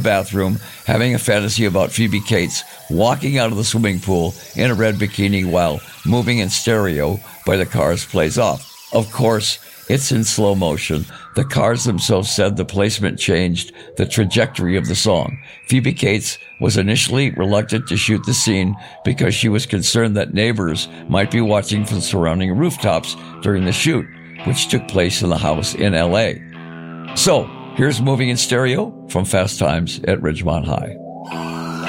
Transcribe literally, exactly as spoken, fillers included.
bathroom having a fantasy about Phoebe Cates walking out of the swimming pool in a red bikini while Moving in Stereo by the Cars plays off. Of course, it's in slow motion. The Cars themselves said the placement changed the trajectory of the song. Phoebe Cates was initially reluctant to shoot the scene because she was concerned that neighbors might be watching from surrounding rooftops during the shoot, which took place in the house in L A. So, here's Moving in Stereo from Fast Times at Ridgemont High.